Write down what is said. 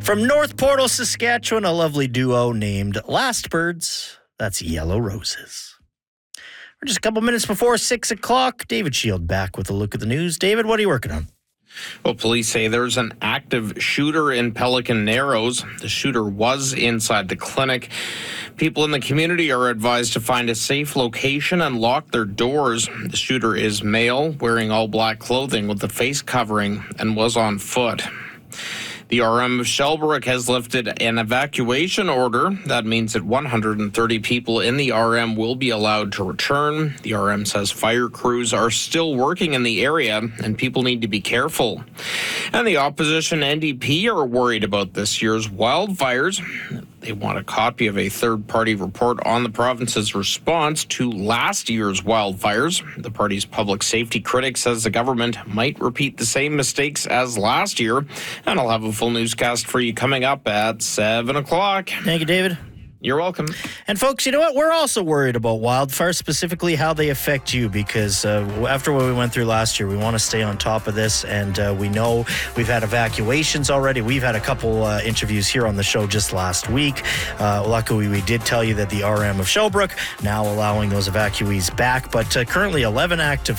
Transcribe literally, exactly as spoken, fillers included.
From North Portal, Saskatchewan, a lovely duo named Last Birds. That's Yellow Roses. We're just a couple minutes before six o'clock. David Shield back with a look at the news. David, what are you working on? Well, police say there's an active shooter in Pelican Narrows. The shooter was inside the clinic. People in the community are advised to find a safe location and lock their doors. The shooter is male, wearing all black clothing with a face covering, and was on foot. The R M of Shellbrook has lifted an evacuation order. That means that one hundred thirty people in the R M will be allowed to return. The R M says fire crews are still working in the area and people need to be careful. And the opposition N D P are worried about this year's wildfires. They want a copy of a third-party report on the province's response to last year's wildfires. The party's public safety critic says the government might repeat the same mistakes as last year. And I'll have a full newscast for you coming up at seven o'clock. Thank you, David. You're welcome. And folks, you know what? We're also worried about wildfires, specifically how they affect you, because uh, after what we went through last year, we want to stay on top of this. And uh, we know we've had evacuations already. We've had a couple uh, interviews here on the show just last week. Uh, luckily, we did tell you that the R M of Shellbrook now allowing those evacuees back. But uh, currently, eleven active